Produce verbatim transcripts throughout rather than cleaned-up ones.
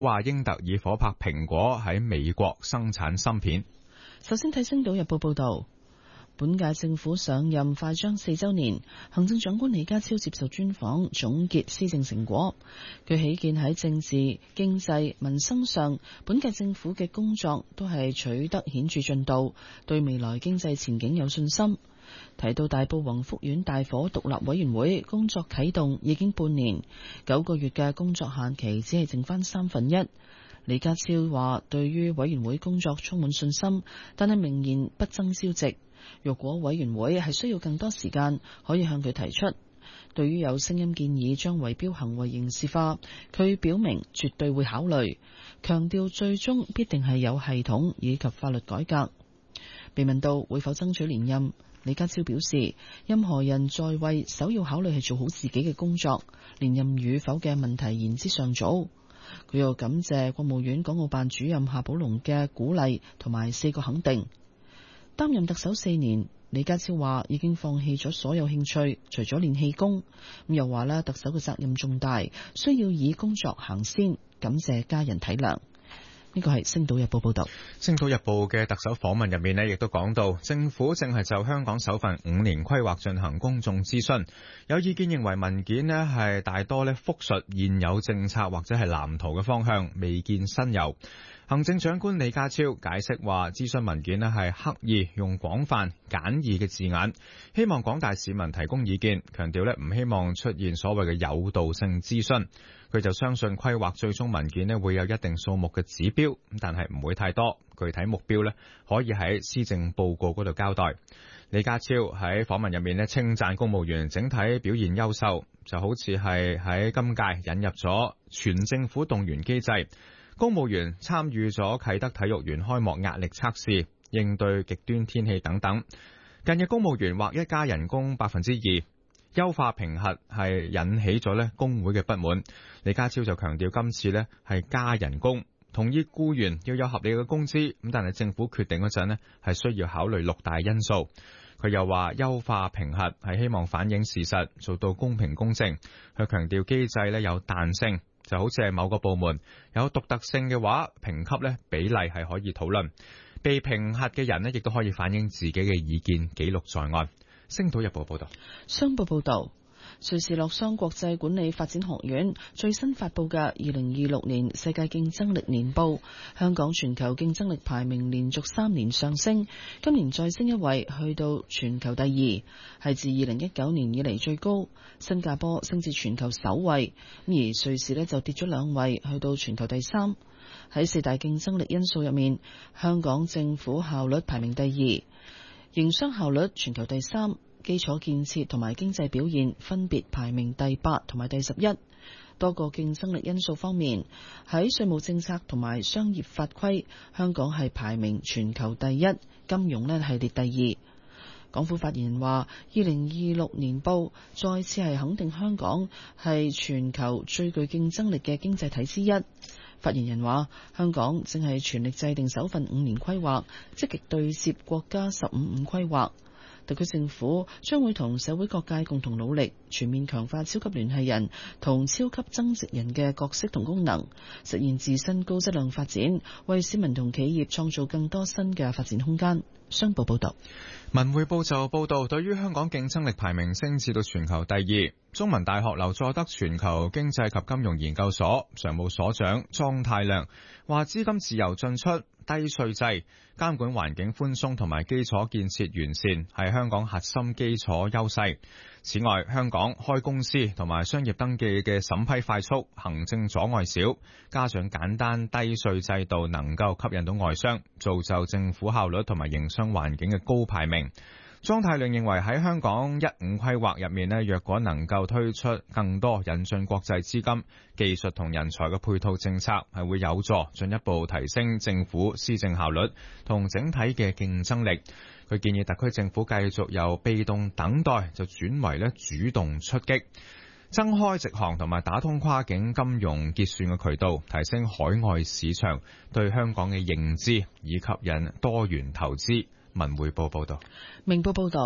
話英特爾夥拍蘋果喺美國生產芯片。 首先睇《星島日報》報道。本屆政府上任快將四週年，行政長官李家超接受專訪總結施政成果。佢喜見喺政治、經濟、民生上，本屆政府嘅工作都係取得顯著進度，對未來經濟前景有信心。提到大埔宏福苑大火獨立委員會工作啟動已經半年，九個月嘅工作限期只係剩翻三分一。李家超話對於委員會工作充滿信心，但係明言不爭朝夕。若果委員會係需要更多時間，可以向佢提出。對於有聲音建議將圍標行為刑事化，佢表明絕對會考慮，強調最終必定係有系統以及法律改革。被問到會否爭取連任，李家超表示，任何人在位首要考慮係做好自己嘅工作，連任與否嘅問題言之尚早。佢又感謝國務院港澳辦主任夏寶龍嘅鼓勵同埋四個肯定。擔任特首四年，李家超話已經放棄咗所有興趣，除咗練氣功。咁又話咧，特首嘅責任重大，需要以工作行先，感謝家人體諒。呢個係《星島日報》報道。《 星島日報》嘅特首訪問入面呢，亦都講到政府正係就香港首份五年規劃進行公眾諮詢。有意見認為文件呢係大多呢複述現有政策或者係藍圖嘅方向，未見新猷。行政長官李家超解釋話，諮詢文件呢係刻意用廣泛簡易嘅字眼，希望廣大市民提供意見，強調呢唔希望出現所謂嘅誘導性諮詢。佢就相信規劃最終文件呢會有一定數目嘅指標，但係唔會太多。具體目標呢可以喺施政報告嗰度交代。李家超喺訪問入面呢稱讚公務員整體表現優秀，就好似係喺今屆引入咗全政府動員機制，公務員參與咗啟德體育園開幕壓力測試，應對極端天氣等等。近日公務員劃一加人工百分之二。優化評核係引起咗咧工會嘅不滿，李家超就強調今次咧係加人工，同意僱員要有合理嘅工資，咁但係政府決定嗰陣咧係需要考慮六大因素。佢又話優化評核係希望反映事實，做到公平公正。佢強調機制咧有彈性，就好似係某個部門有獨特性嘅話，評級咧比例係可以討論，被評核嘅人咧亦都可以反映自己嘅意見，記錄在案。星島日報報道。 商報報道，瑞士洛桑國際管理發展學院最新發布嘅二零二六年世界競爭力年報，香港全球競爭力排名連續三年上升，今年再升一位，去到全球第二，係自二零一九年以嚟最高。新加坡升至全球首位，而瑞士呢就跌咗兩位，去到全球第三。喺四大競爭力因素入面，香港政府效率排名第二。營商效率全球第三，基礎建設同埋經濟表現分別排名第八同埋第十一。多個競爭力因素方面，喺稅務政策同埋商業法規，香港係排名全球第一，金融呢係列第二。港府發言人話，二零二六年報再次係肯定香港係全球最具競爭力嘅經濟體之一。發言人話，香港正係全力制定首份五年規劃，積極對接國家十五五規劃。特區政府將會同社會各界共同努力，全面強化超級聯繫人同超級增值人嘅角色同功能，實現自身高質量發展，為市民同企業創造更多新嘅發展空間。商報報道。 文匯報就報道，對於香港競爭力排名升至到全球第二，中文大學劉佐德全球經濟及金融研究所常務所長莊太量話，資金自由進出、低稅制、監管環境寬鬆同埋基礎建設完善係香港核心基礎優勢。此外，香港開公司同埋商業登記嘅審批快速，行政阻礙少，加上簡單低稅制度能夠吸引到外商，造就政府效率同埋營商環境嘅高排名。莊太量認為喺香港一五規劃入面呢，若果能夠推出更多引進國際資金、技術同人才嘅配套政策，係會有助進一步提升政府施政效率同整體嘅競爭力。佢建議特區政府繼續由被動等待就轉為咧主動出擊，增開直航同埋打通跨境金融結算嘅渠道，提升海外市場對香港嘅認知，以吸引多元投資。文匯報報道。 明報報道，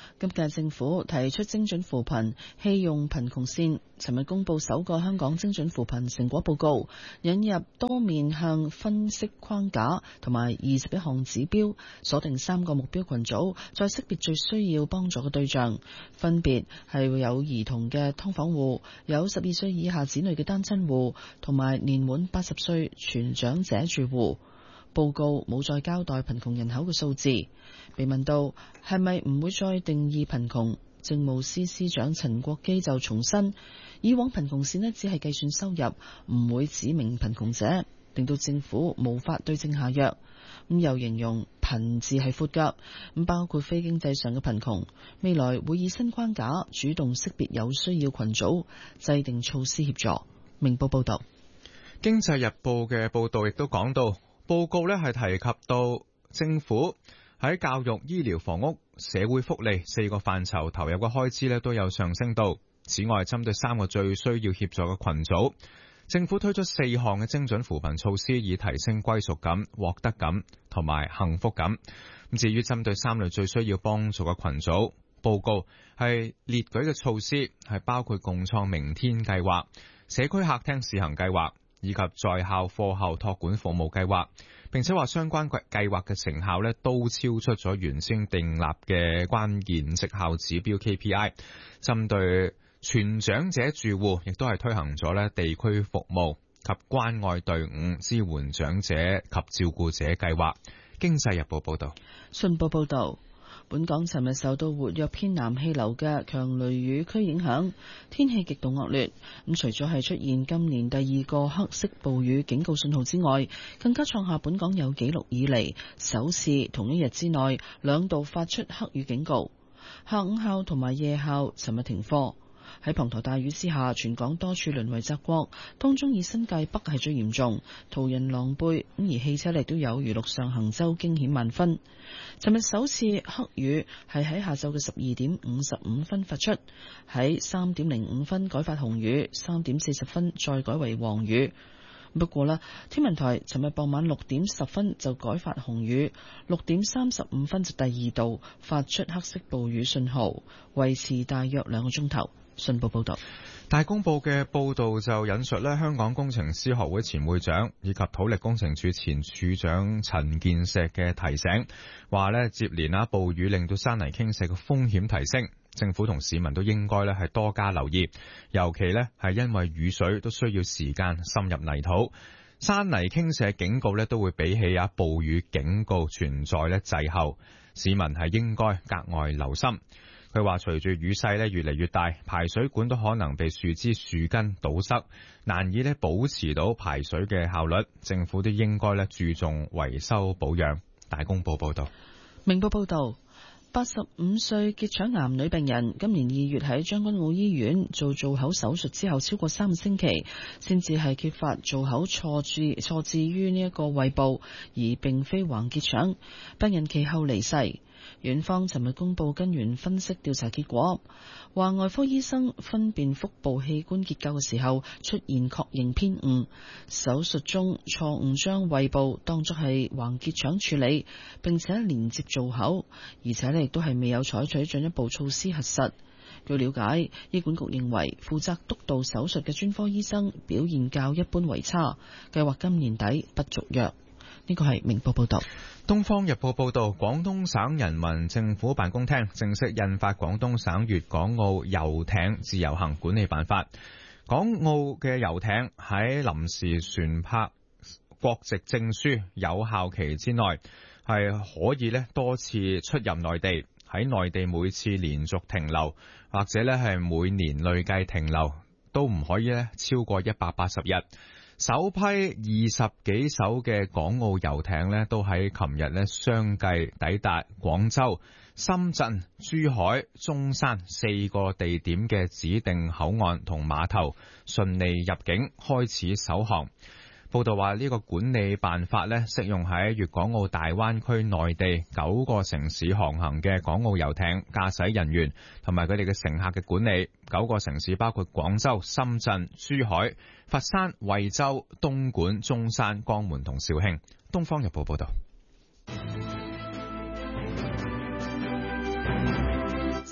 今屆政府提出精準扶貧，棄用貧窮線。尋日公布首個香港精準扶貧成果報告，引入多面向分析框架同埋二十一項指標，鎖定三個目標群組，再識別最需要幫助嘅對象，分別係有兒童嘅劏房戶、有十二歲以下子女嘅單親戶，同埋年滿八十歲全長者住戶。報告冇再交代貧窮人口嘅數字。被問到係咪唔會再定義貧窮，政務司司長陳國基就重申，以往貧窮線呢只係計算收入，唔會指明貧窮者，令到政府無法對症下藥。咁又形容貧字係闊㗎，咁包括非經濟上嘅貧窮。未來會以新框架主動識別有需要群組，制定措施協助。明報報道。 經濟日報嘅報道亦都講到，報告呢係提及到政府喺教育、醫療、房屋、社會福利四個範疇投入嘅開支呢都有上升到。此外，針對三個最需要協助嘅群組，政府推出四項嘅精準扶貧措施，以提升歸屬感、獲得感同埋幸福感。咁至於針對三類最需要幫助嘅群組，報告係列舉嘅措施係包括共創明天計劃、社區客廳試行計劃以及在校課後託管服務計劃，並且話相關計劃嘅成效咧都超出咗原先訂立嘅關鍵績效指標 K P I。針對全長者住戶，亦都係推行咗咧地區服務及關愛隊伍支援長者及照顧者計劃。經濟日報報道。 信報報道。本港尋日受到活躍偏南氣流嘅強雷雨區影響，天氣極度惡劣。咁除咗係出現今年第二個黑色暴雨警告信號之外，更加創下本港有紀錄以嚟首次同一日之內兩度發出黑雨警告。下午校同埋夜校尋日停課。喺滂沱大雨之下，全港多處淪為澤國，當中以新界北係最嚴重，途人狼狽，咁而汽車亦都有如陸上行舟，驚險萬分。尋日首次黑雨係喺下晝嘅十二點五十五分發出，喺三點零五分改發紅雨，三點四十分再改為黃雨。不過啦，天文台尋日傍晚六點十分就改發紅雨，六點三十五分就第二度發出黑色暴雨信號，維持大約兩個鐘頭。信報報道。 大公報嘅報道就引述咧香港工程師學會前會長以及土力工程處前處長陳建石嘅提醒，話咧接連啊暴雨令到山泥傾瀉嘅風險提升，政府同市民都應該咧係多加留意，尤其咧係因為雨水都需要時間深入泥土，山泥傾瀉警告咧都會比起啊暴雨警告存在咧滯後，市民係應該格外留心。佢話隨住雨勢咧越嚟越大，排水管都可能被樹枝樹根堵塞，難以咧保持到排水嘅效率。政府都應該咧注重維修保養。大公報報道。 明報報道，八十五歲結腸癌女病人今年二月喺將軍澳醫院做造口手術之後，超過三個星期先至係揭發造口錯置錯置於呢一個胃部，而並非橫結腸。病人其後離世。院方尋日公布根源分析調查結果，話外科醫生分辨腹部器官結構嘅時候出現確認偏誤，手術中錯誤將胃部當作係橫結腸處理，並且連接造口，而且呢亦都係未有採取進一步措施核實。據了解，醫管局認為負責督導手術嘅專科醫生表現較一般為差，計劃今年底不續約。呢個係明報報道。 東方日報報道，廣東省人民政府辦公廳正式印發廣東省粵港澳遊艇自由行管理辦法。港澳嘅遊艇喺臨時船舶國籍證書有效期之內，係可以咧多次出入內地，喺內地每次連續停留或者咧係每年累計停留都唔可以咧超過一百八十日。首批二十幾艘嘅港澳遊艇呢，都喺琴日呢相繼抵達廣州、深圳、珠海、中山四個地點嘅指定口岸同碼頭，順利入境開始首航。報道話呢個管理辦法呢，適用喺粵港澳大灣區內地九個城市航行嘅港澳遊艇駕駛人員同埋佢哋嘅乘客嘅管理。九個城市包括廣州、深圳、珠海、佛山、惠州、東莞、中山、江門同肇慶。東方日報報道。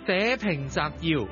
社評摘要。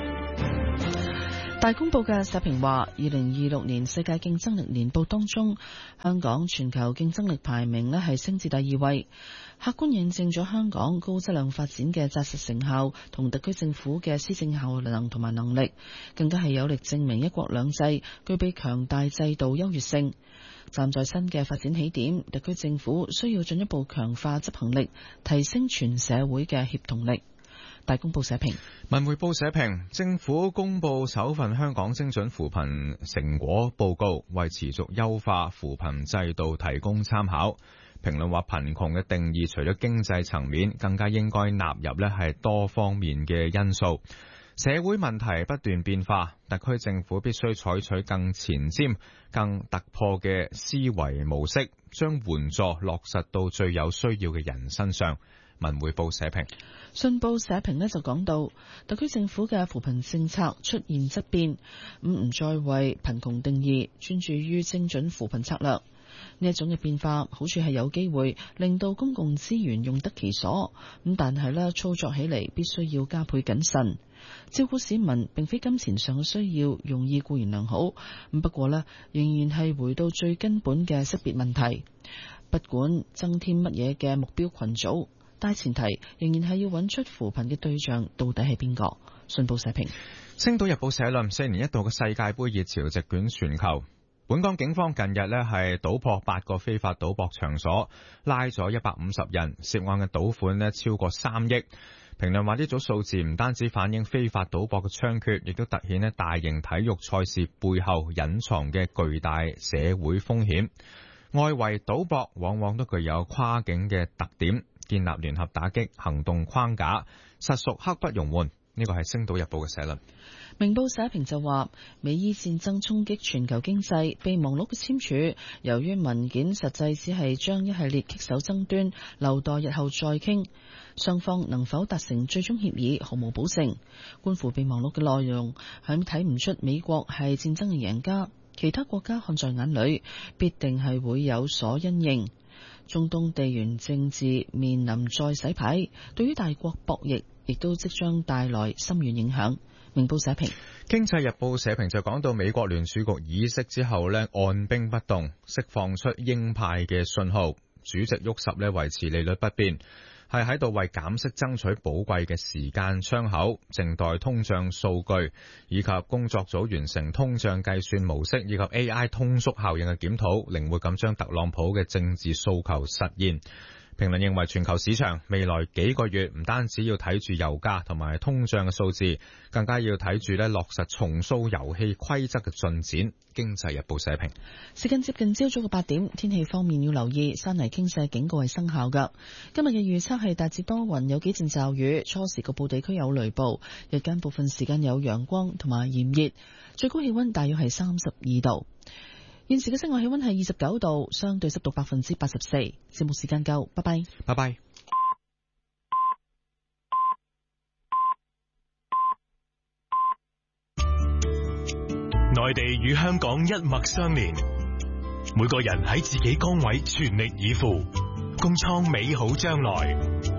大公報嘅社評話，二零二六年世界競爭力年報當中，香港全球競爭力排名呢係升至第二位，客觀認證咗香港高質量發展嘅紮實成效同特區政府嘅施政效能同埋能力，更加係有力證明一國兩制具備強大制度優越性。站在新嘅發展起點，特區政府需要進一步強化執行力，提升全社會嘅協同力。大公報社評。 文匯報社評，政府公布首份香港精準扶貧成果報告，為持續優化扶貧制度提供參考。評論話，貧窮嘅定義除咗經濟層面，更加應該納入呢係多方面嘅因素。社會問題不斷變化，特區政府必須採取更前瞻、更突破嘅思維模式，將援助落實到最有需要嘅人身上。文匯報社評。 信報社評呢就講到，特區政府嘅扶貧政策出現質變，咁唔再為貧窮定義，專注於精準扶貧策略。呢一種嘅變化，好處係有機會令到公共資源用得其所，咁但係呢操作起嚟必須要加倍謹慎。照顧市民並非金錢上嘅需要，用意固然良好，咁不過呢仍然係回到最根本嘅識別問題。不管增添乜嘢嘅目標群組，大前提仍然係要揾出扶貧嘅對象到底係邊個。信報社評。 星島日報社論，四年一度嘅世界盃熱潮席捲全球。本港警方近日呢係搗破八個非法賭博場所，拉咗一百五十人，涉案嘅賭款呢超過三億。評論話，呢組數字唔單止反映非法賭博嘅猖獗，亦都突顯呢大型體育賽事背後隱藏嘅巨大社會風險。外圍賭博往往都具有跨境嘅特點，建立聯合打擊行動框架，實屬刻不容緩。呢個係星島日報嘅社論。 明報社評就話，美伊戰爭衝擊全球經濟，備忘錄嘅簽署，由於文件實際只係將一系列棘手爭端留待日後再傾，雙方能否達成最終協議毫無保證。觀乎備忘錄嘅內容，係睇唔出美國係戰爭嘅贏家，其他國家看在眼裏，必定係會有所因應。中東地緣政治面臨再洗牌，對於大國博弈亦都即將帶來深遠影響。明報社評。 經濟日報社評就講到，美國聯儲局議息之後呢，按兵不動，釋放出鷹派嘅信號，主席沃什呢維持利率不變，係喺度為減息爭取寶貴嘅時間窗口，靜待通脹數據以及工作組完成通脹計算模式以及 A I 通縮效應嘅檢討，靈活咁將特朗普嘅政治訴求實現。評論認為，全球市場未來幾個月唔單止要睇住油價同埋通脹嘅數字，更加要睇住咧落實重塑遊戲規則嘅進展。經濟日報社評。 時間接近朝早嘅八點，天氣方面要留意山泥傾瀉警告係生效㗎。今日嘅預測係大致多雲，有幾陣驟雨，初時局部地區有雷暴，日間部分時間有陽光同埋炎熱，最高氣溫大約係三十二度。現時嘅室外氣溫係二十九度，相對濕度百分之八十四。節目時間夠，拜拜。 拜拜。 內地與香港一脈相連，每個人喺自己崗位全力以赴，共創美好將來。